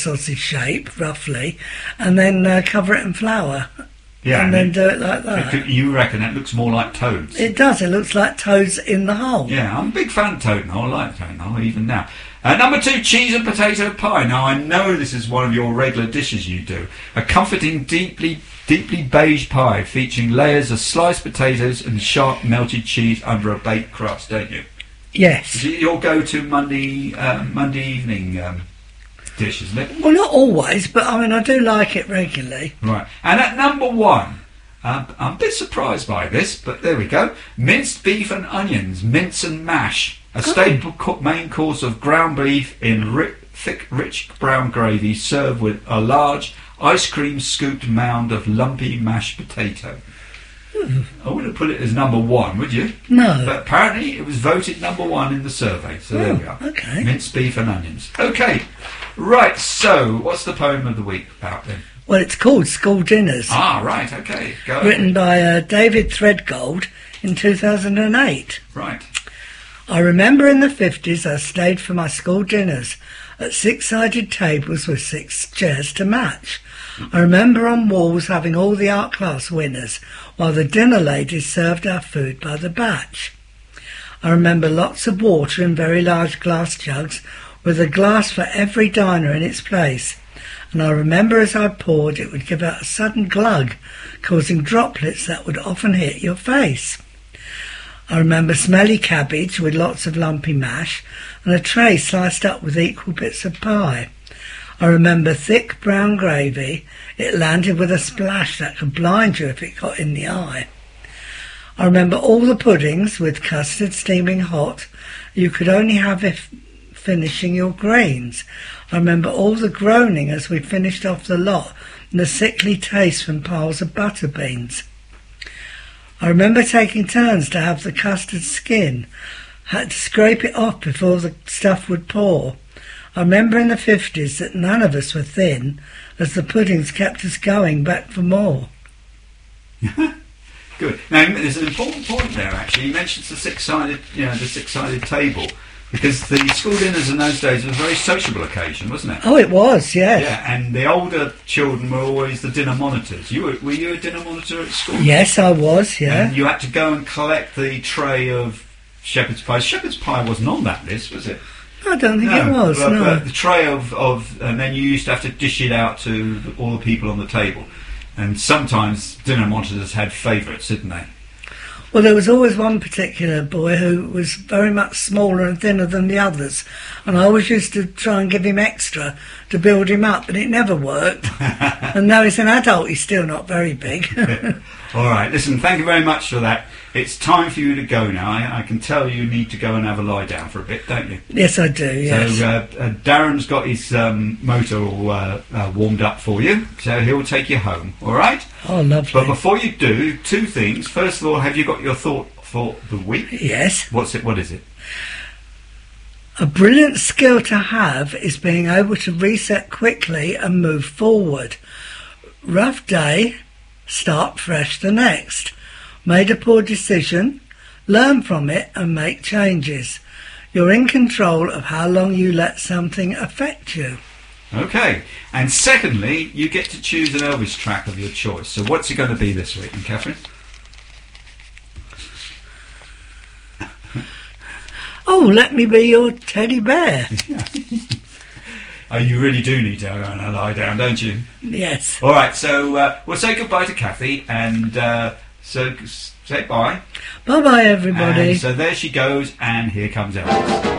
sausage shape, roughly, and then cover it in flour. Yeah, and then do it like that. You reckon it looks more like toads? It does. It looks like toads in the hole. Yeah, I'm a big fan of toad in the hole. I like toad in the hole even now. Number 2, cheese and potato pie. Now, I know this is one of your regular dishes you do. A comforting, deeply beige pie featuring layers of sliced potatoes and sharp melted cheese under a baked crust, don't you? Yes. Is it your go-to Monday evening dish, isn't it? Well, not always, but I mean, I do like it regularly. Right. And at number 1, I'm a bit surprised by this, but there we go. Minced beef and onions, mince and mash. A staple main course of ground beef in thick, rich brown gravy served with a large ice cream scooped mound of lumpy mashed potato. I wouldn't put it as number 1, would you? No. But apparently it was voted number 1 in the survey, so there we are. Okay. Minced beef and onions. Okay, right, so what's the poem of the week about then? Well, it's called School Dinners. Ah, right, okay, go Written ahead. by David Threadgold in 2008. Right. I remember in the 50s I stayed for my school dinners at 6-sided tables with 6 chairs to match. I remember on walls having all the art class winners while the dinner ladies served our food by the batch. I remember lots of water in very large glass jugs with a glass for every diner in its place. And I remember as I poured it would give out a sudden glug, causing droplets that would often hit your face. I remember smelly cabbage with lots of lumpy mash and a tray sliced up with equal bits of pie. I remember thick brown gravy. It landed with a splash that could blind you if it got in the eye. I remember all the puddings with custard steaming hot. You could only have if finishing your greens. I remember all the groaning as we finished off the lot and the sickly taste from piles of butter beans. I remember taking turns to have the custard skin. Had to scrape it off before the stuff would pour. I remember in the 50s that none of us were thin, as the puddings kept us going back for more. Good. Now, there's an important point there, actually. You mentioned the six-sided table, because the school dinners in those days was a very sociable occasion, wasn't it? Oh, it was, yes. Yeah, and the older children were always the dinner monitors. Were you a dinner monitor at school? Yes, I was, yeah. And you had to go and collect the tray of shepherd's pie. Shepherd's pie wasn't on that list, was it? I don't think it was, no. But the tray of, and then you used to have to dish it out to all the people on the table. And sometimes dinner monitors had favourites, didn't they? Well, there was always one particular boy who was very much smaller and thinner than the others, and I always used to try and give him extra to build him up, but it never worked. And now he's an adult, he's still not very big. All right, listen, thank you very much for that. It's time for you to go now. I can tell you need to go and have a lie down for a bit, don't you? Yes, I do, yes. So Darren's got his motor all warmed up for you, so he'll take you home, all right? Oh, lovely. But before you do, 2 things. First of all, have you got your thought for the week? Yes. What is it? A brilliant skill to have is being able to reset quickly and move forward. Rough day, start fresh the next. Made a poor decision, learn from it and make changes. You're in control of how long you let something affect you. Okay, and secondly, you get to choose an Elvis track of your choice. So what's it going to be this week, Catherine? Oh, let me be your teddy bear. Oh, you really do need to go and lie down, don't you? Yes. All right, so we'll say goodbye to Kathy and so say bye. Bye-bye, everybody. And so there she goes, and here comes Elvis.